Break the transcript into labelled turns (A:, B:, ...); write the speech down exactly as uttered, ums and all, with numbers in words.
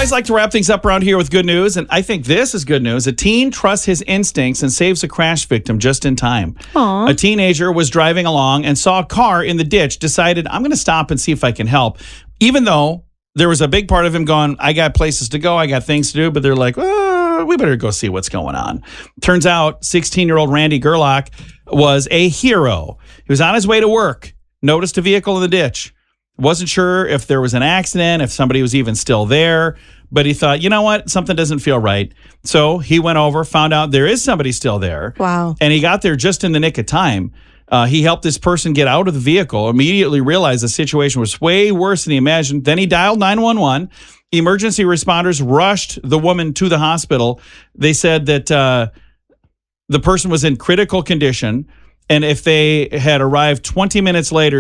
A: always like to wrap things up around here with good news, and I think this is good news. A teen trusts his instincts and saves a crash victim just in time.
B: Aww.
A: A teenager was driving along and saw a car in the ditch, decided, I'm going to stop and see if I can help. Even though there was a big part of him going, I got places to go, I got things to do, but they're like, oh, we better go see what's going on. Turns out sixteen-year-old Randy Gerlach was a hero. He was on his way to work, noticed a vehicle in the ditch. Wasn't sure if there was an accident, if somebody was even still there, but he thought, you know what, something doesn't feel right. So he went over, found out there is somebody still there.
B: Wow.
A: And he got there just in the nick of time. Uh, he helped this person get out of the vehicle, immediately realized the situation was way worse than he imagined. Then he dialed nine one one. Emergency responders rushed the woman to the hospital. They said that uh, the person was in critical condition, and if they had arrived twenty minutes later,